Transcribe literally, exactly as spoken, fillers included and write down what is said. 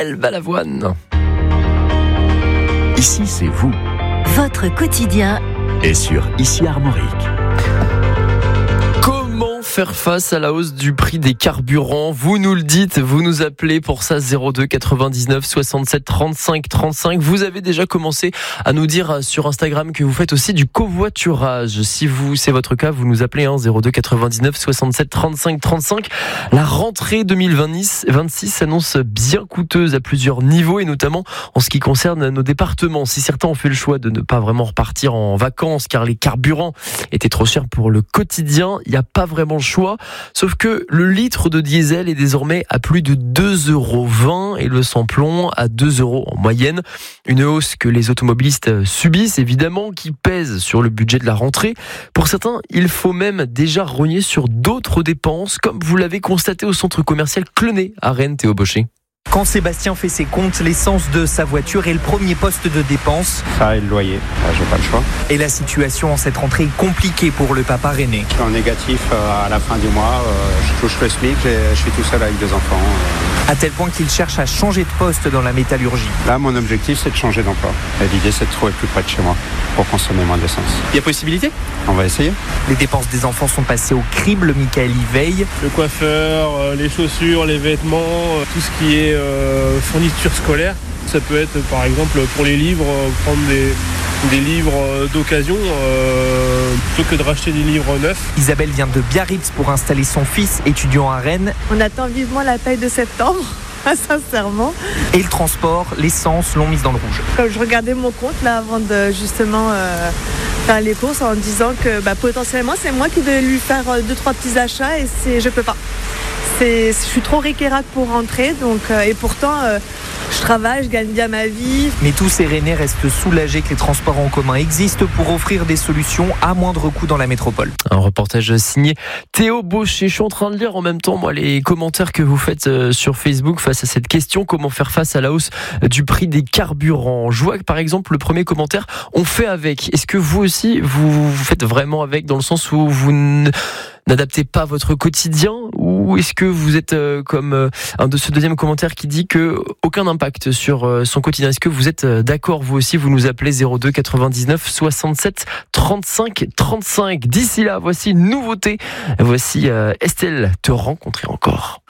Michel Balavoine. Ici, c'est vous. Votre quotidien Et sur Ici Armorique. Comment faire face à la hausse du prix des carburants? Vous nous le dites, vous nous appelez pour ça zéro deux quatre-vingt-dix-neuf soixante-sept trente-cinq trente-cinq. Vous avez déjà commencé à nous dire sur Instagram que vous faites aussi du covoiturage. Si vous, c'est votre cas, vous nous appelez hein, zéro deux quatre-vingt-dix-neuf soixante-sept trente-cinq trente-cinq. La rentrée deux mille vingt-six s'annonce bien coûteuse à plusieurs niveaux et notamment en ce qui concerne nos départements. Si certains ont fait le choix de ne pas vraiment repartir en vacances car les carburants étaient trop chers pour le quotidien, il n'y a pas vraiment le choix. Sauf que le litre de diesel est désormais à plus de deux euros vingt et le sans-plomb à deux euros en moyenne. Une hausse que les automobilistes subissent évidemment, qui pèse sur le budget de la rentrée. Pour certains, il faut même déjà rogner sur d'autres dépenses, comme vous l'avez constaté au centre commercial Clenay à Rennes, Théo Baucher. Quand Sébastien fait ses comptes, l'essence de sa voiture est le premier poste de dépense. Ça et le loyer, là, j'ai pas le choix. Et la situation en cette rentrée est compliquée pour le papa rennais. Je suis en négatif euh, à la fin du mois, euh, je touche le SMIC, je suis tout seul avec deux enfants. Euh. À tel point qu'il cherche à changer de poste dans la métallurgie. Là, mon objectif, c'est de changer d'emploi. Et l'idée, c'est de trouver plus près de chez moi pour consommer moins d'essence. Il y a possibilité ? On va essayer. Les dépenses des enfants sont passées au crible, Michael y veille. Le coiffeur, euh, les chaussures, les vêtements, euh, tout ce qui est euh, fourniture scolaire. Ça peut être par exemple pour les livres, euh, prendre des, des livres euh, d'occasion euh, plutôt que de racheter des livres neufs. Isabelle vient de Biarritz pour installer son fils étudiant à Rennes. On attend vivement la paye de septembre. Sincèrement. Et le transport, l'essence l'ont mise dans le rouge. Comme je regardais mon compte là avant de justement euh, faire les courses en disant que bah, potentiellement c'est moi qui vais lui faire euh, deux trois petits achats et c'est, je peux pas. C'est, je suis trop ric-et-rac pour rentrer donc euh, et pourtant euh, je travaille, je gagne bien ma vie. Mais tous ces Rennais restent soulagés que les transports en commun existent pour offrir des solutions à moindre coût dans la métropole. Un reportage signé Théo Baucher. Je suis en train de lire en même temps moi les commentaires que vous faites sur Facebook face à cette question, comment faire face à la hausse du prix des carburants. Je vois que par exemple le premier commentaire, on fait avec. Est-ce que vous aussi vous, vous faites vraiment avec dans le sens où vous n- n'adaptez pas votre quotidien, ou est-ce que vous êtes euh, comme euh, un de ce deuxième commentaire qui dit que aucun impact sur euh, son quotidien? Est-ce que vous êtes euh, d'accord vous aussi? Vous nous appelez zéro deux quatre-vingt-dix-neuf soixante-sept trente-cinq trente-cinq. D'ici là, voici une nouveauté. Voici euh, Estelle, te rencontrer encore.